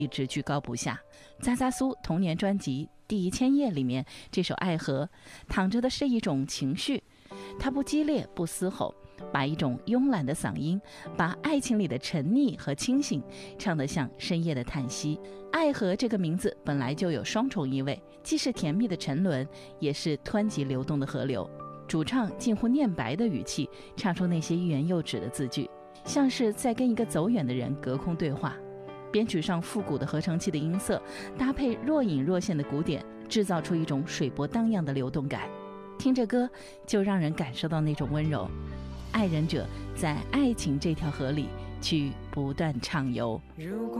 一直居高不下。扎扎苏童年专辑《第1000页》里面这首《爱河》，躺着的是一种情绪，它不激烈不嘶吼，把一种慵懒的嗓音，把爱情里的沉溺和清醒唱得像深夜的叹息。爱河这个名字本来就有双重意味，既是甜蜜的沉沦，也是湍急流动的河流。主唱近乎念白的语气唱出那些欲言又止的字句，像是在跟一个走远的人隔空对话。编曲上复古的合成器的音色搭配若隐若现的鼓点，制造出一种水波荡漾的流动感。听着歌就让人感受到那种温柔，爱人者在爱情这条河里去不断畅游。 如果